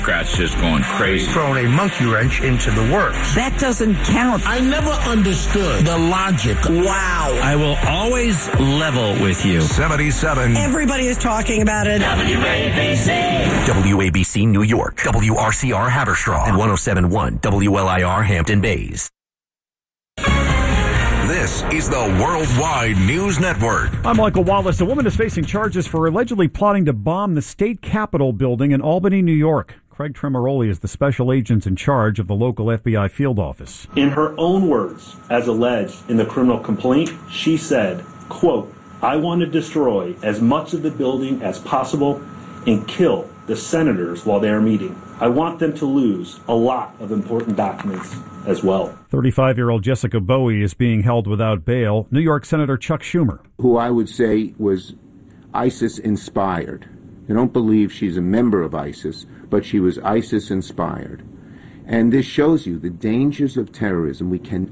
Democrats just going crazy. Throwing a monkey wrench into the works. That doesn't count. I never understood the logic. Wow. I will always level with you. 77. Everybody is talking about it. WABC. WABC New York. WRCR Haverstraw. And 107.1 WLIR Hampton Bays. This is the Worldwide News Network. I'm Michael Wallace. A woman is facing charges for allegedly plotting to bomb the state capitol building in Albany, New York. Craig Tremoroli is the special agent in charge of the local FBI field office. In her own words, as alleged in the criminal complaint, she said, quote, "I want to destroy as much of the building as possible and kill the senators while they are meeting. I want them to lose a lot of important documents as well." 35-year-old Jessica Bowie is being held without bail. New York Senator Chuck Schumer, who I would say was ISIS-inspired. I don't believe she's a member of ISIS, but she was ISIS-inspired. And this shows you the dangers of terrorism.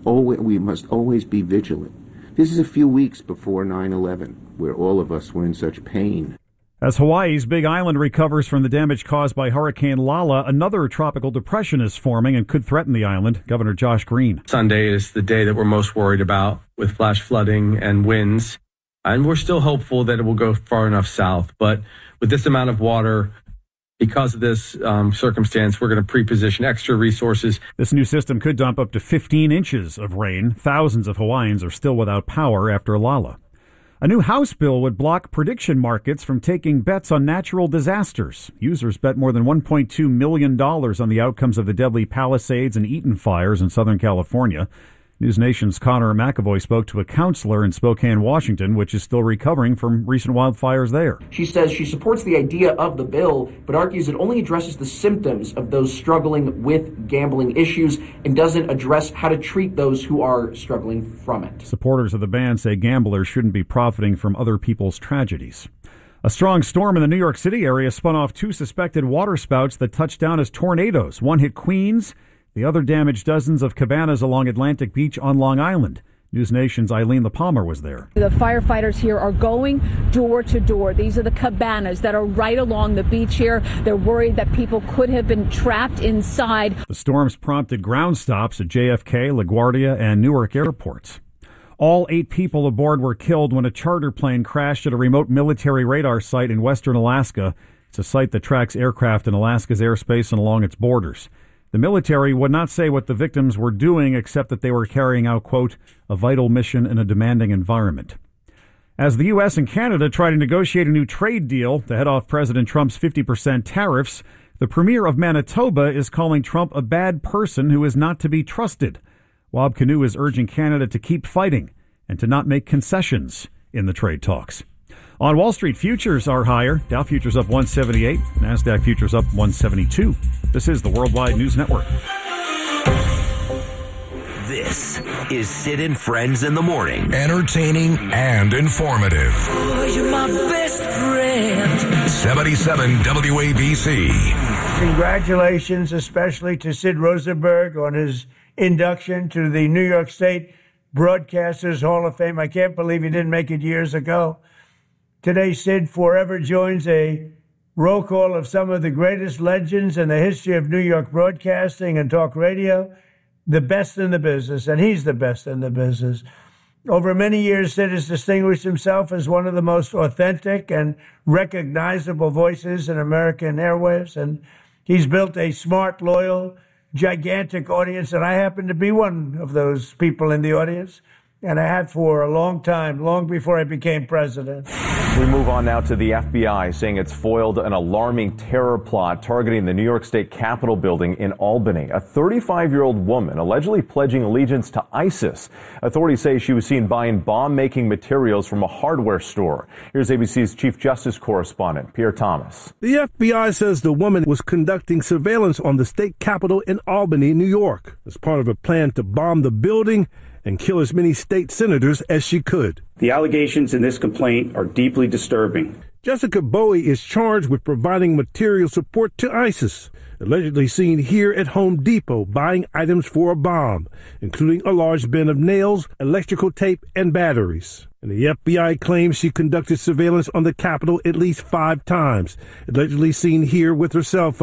We must always be vigilant. This is a few weeks before 9/11, where all of us were in such pain. As Hawaii's Big Island recovers from the damage caused by Hurricane Lala, another tropical depression is forming and could threaten the island. Governor Josh Green. Sunday is the day that we're most worried about, with flash flooding and winds. And we're still hopeful that it will go far enough south. But with this amount of water, because of this circumstance, we're going to pre-position extra resources. This new system could dump up to 15 inches of rain. Thousands of Hawaiians are still without power after Lala. A new House bill would block prediction markets from taking bets on natural disasters. Users bet more than $1.2 million on the outcomes of the deadly Palisades and Eaton fires in Southern California. News Nation's Connor McAvoy spoke to a counselor in Spokane, Washington, which is still recovering from recent wildfires there. She says she supports the idea of the bill, but argues it only addresses the symptoms of those struggling with gambling issues and doesn't address how to treat those who are struggling from it. Supporters of the ban say gamblers shouldn't be profiting from other people's tragedies. A strong storm in the New York City area spun off two suspected waterspouts that touched down as tornadoes. One hit Queens. The other damaged dozens of cabanas along Atlantic Beach on Long Island. News Nation's Eileen LaPalmer was there. The firefighters here are going door to door. These are the cabanas that are right along the beach here. They're worried that people could have been trapped inside. The storms prompted ground stops at JFK, LaGuardia, and Newark airports. All 8 people aboard were killed when a charter plane crashed at a remote military radar site in western Alaska. It's a site that tracks aircraft in Alaska's airspace and along its borders. The military would not say what the victims were doing, except that they were carrying out, quote, a vital mission in a demanding environment. As the U.S. and Canada try to negotiate a new trade deal to head off President Trump's 50% tariffs, the premier of Manitoba is calling Trump a bad person who is not to be trusted. Wab Kinew is urging Canada to keep fighting and to not make concessions in the trade talks. On Wall Street, futures are higher. Dow futures up 178. NASDAQ futures up 172. This is the Worldwide News Network. This is Sid and Friends in the Morning. Entertaining and informative. Oh, you're my best friend. 77 WABC. Congratulations, especially to Sid Rosenberg on his induction to the New York State Broadcasters Hall of Fame. I can't believe he didn't make it years ago. Today, Sid forever joins a roll call of some of the greatest legends in the history of New York broadcasting and talk radio, the best in the business, and he's the best in the business. Over many years, Sid has distinguished himself as one of the most authentic and recognizable voices in American airwaves, and he's built a smart, loyal, gigantic audience, and I happen to be one of those people in the audience. And I had for a long time, long before I became president. We move on now to the FBI saying it's foiled an alarming terror plot targeting the New York State Capitol building in Albany. A 35-year-old woman allegedly pledging allegiance to ISIS. Authorities say she was seen buying bomb-making materials from a hardware store. Here's ABC's Chief Justice correspondent, Pierre Thomas. The FBI says the woman was conducting surveillance on the state capitol in Albany, New York, as part of a plan to bomb the building and kill as many state senators as she could. The allegations in this complaint are deeply disturbing. Jessica Bowie is charged with providing material support to ISIS, allegedly seen here at Home Depot buying items for a bomb, including a large bin of nails, electrical tape, and batteries. And the FBI claims she conducted surveillance on the Capitol at least 5 times, allegedly seen here with her cell phone.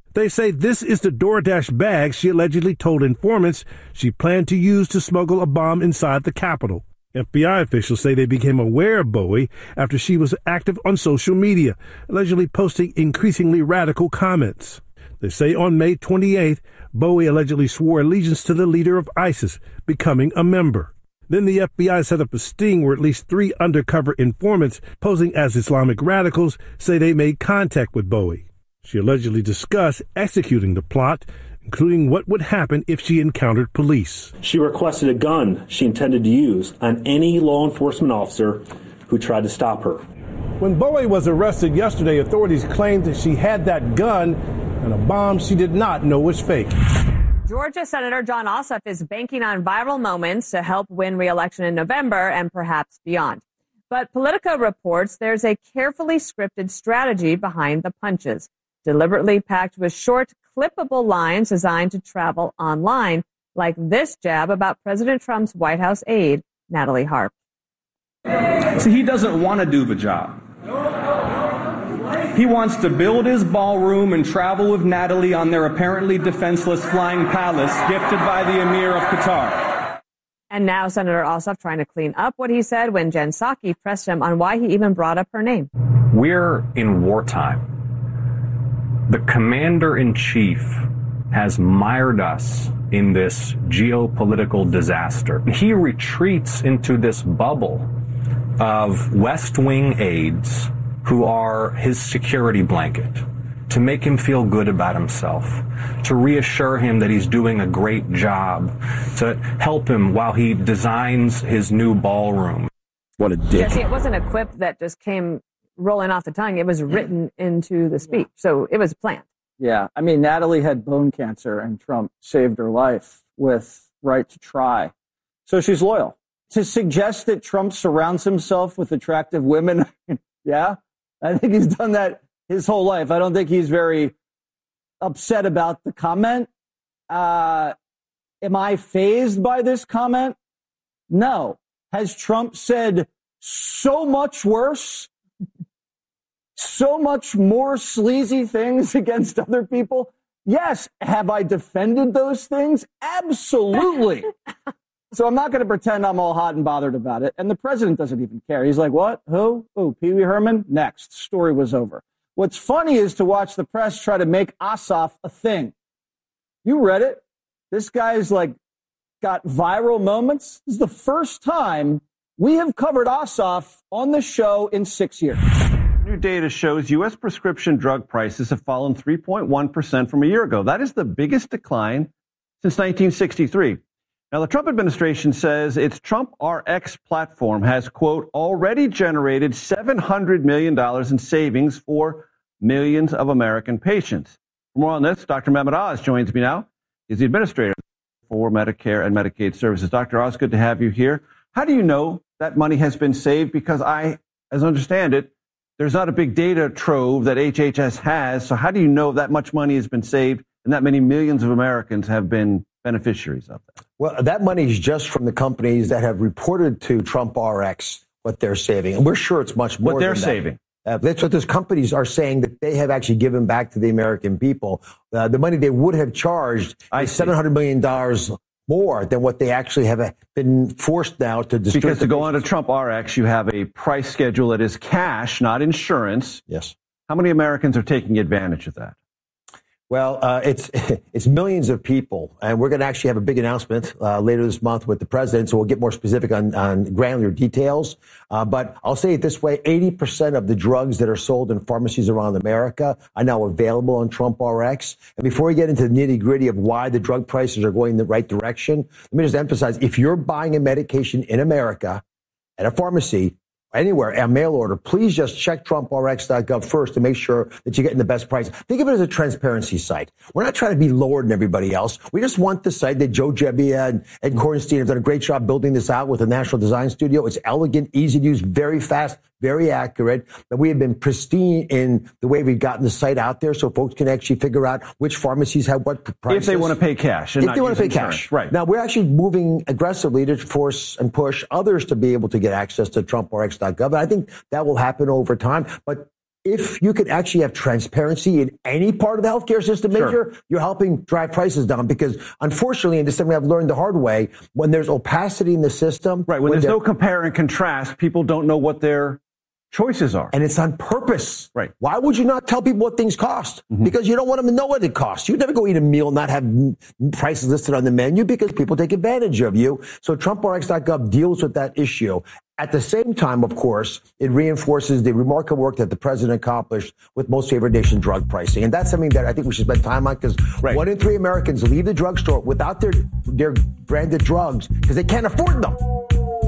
They say this is the DoorDash bag she allegedly told informants she planned to use to smuggle a bomb inside the Capitol. FBI officials say they became aware of Bowie after she was active on social media, allegedly posting increasingly radical comments. They say on May 28th, Bowie allegedly swore allegiance to the leader of ISIS, becoming a member. Then the FBI set up a sting where at least 3 undercover informants posing as Islamic radicals say they made contact with Bowie. She allegedly discussed executing the plot, including what would happen if she encountered police. She requested a gun she intended to use on any law enforcement officer who tried to stop her. When Bowie was arrested yesterday, authorities claimed that she had that gun and a bomb she did not know was fake. Georgia Senator Jon Ossoff is banking on viral moments to help win re-election in November and perhaps beyond. But Politico reports there's a carefully scripted strategy behind the punches, deliberately packed with short, clippable lines designed to travel online, like this jab about President Trump's White House aide, Natalie Harp. See, he doesn't want to do the job. He wants to build his ballroom and travel with Natalie on their apparently defenseless flying palace gifted by the Emir of Qatar. And now Senator Ossoff trying to clean up what he said when Jen Psaki pressed him on why he even brought up her name. We're in wartime. The commander-in-chief has mired us in this geopolitical disaster. He retreats into this bubble of West Wing aides who are his security blanket to make him feel good about himself, to reassure him that he's doing a great job, to help him while he designs his new ballroom. What a dick. Yeah, see, it wasn't a quip that just came rolling off the tongue. It was written into the speech. So it was planned. Yeah. I mean, Natalie had bone cancer and Trump saved her life with right to try. So she's loyal. To suggest that Trump surrounds himself with attractive women, yeah, I think he's done that his whole life. I don't think he's very upset about the comment. Am I fazed by this comment? No. Has Trump said so much worse, so much more sleazy things against other people? Yes. Have I defended those things? Absolutely. So I'm not going to pretend I'm all hot and bothered about it. And the president doesn't even care. He's like, what? Who? Oh, Pee Wee Herman? Next. Story was over. What's funny is to watch the press try to make Ossoff a thing. You read it. This guy's like got viral moments. This is the first time we have covered Ossoff on the show in 6 years. New data shows U.S. prescription drug prices have fallen 3.1% from a year ago. That is the biggest decline since 1963. Now, the Trump administration says its Trump RX platform has, quote, already generated $700 million in savings for millions of American patients. For more on this, Dr. Mehmet Oz joins me now. He's the administrator for Medicare and Medicaid services. Dr. Oz, good to have you here. How do you know that money has been saved? Because as I understand it, there's not a big data trove that HHS has. So how do you know that much money has been saved and that many millions of Americans have been beneficiaries of that? Well, that money is just from the companies that have reported to Trump RX what they're saving. And we're sure it's much more what they're than saving. That's what those companies are saying, that they have actually given back to the American people. The money they would have charged is $700 million more than what they actually have been forced now to distribute. Because to go on to Trump RX, you have a price schedule that is cash, not insurance. Yes. How many Americans are taking advantage of that? Well, it's millions of people, and we're going to actually have a big announcement later this month with the president, so we'll get more specific on granular details. But I'll say it this way, 80% of the drugs that are sold in pharmacies around America are now available on Trump RX. And before we get into the nitty-gritty of why the drug prices are going in the right direction, let me just emphasize, if you're buying a medication in America at a pharmacy, anywhere, a mail order, please just check TrumpRx.gov first to make sure that you're getting the best price. Think of it as a transparency site. We're not trying to be lower than everybody else. We just want the site that Joe Gebbia and Ed Kornstein have done a great job building this out with the National Design Studio. It's elegant, easy to use, very fast, very accurate. And we have been pristine in the way we've gotten the site out there so folks can actually figure out which pharmacies have what prices. If they want to pay cash. And if they want to pay cash. Right. Now, we're actually moving aggressively to force and push others to be able to get access to TrumpRx.gov. And I think that will happen over time. But if you could actually have transparency in any part of the healthcare system, Major, you're helping drive prices down. Because unfortunately, in December, I've learned the hard way, when there's opacity in the system. Right. When there's no compare and contrast, people don't know what their choices are. And it's on purpose. Right. Why would you not tell people what things cost? Because you don't want them to know what it costs. You'd never go eat a meal and not have prices listed on the menu because people take advantage of you. So TrumpRx.gov deals with that issue. At the same time, of course, it reinforces the remarkable work that the president accomplished with most favored nation drug pricing. And that's something that I think we should spend time on, because 1 in 3 Americans leave the drugstore without their branded drugs because they can't afford them.